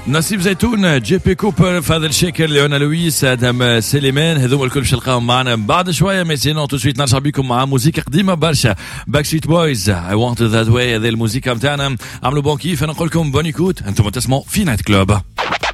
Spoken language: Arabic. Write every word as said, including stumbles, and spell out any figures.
نصيب زيتون، جي بي كوبر، فاذر شاكر، ليونا لويس، ادم سليمان، هذوما الكل باش نلقاهم معنا بعد شويه. مي سينون تو سويت نرجع بكم مع موسيقى قديمه برشا. باك ستريت بويز، اي وونت ذات واي، هذه الموسيقى نتاعنا. عملوا بون كيف، انا نقول لكم بوني كوت، انتم تسمعوا في نايت كلوب.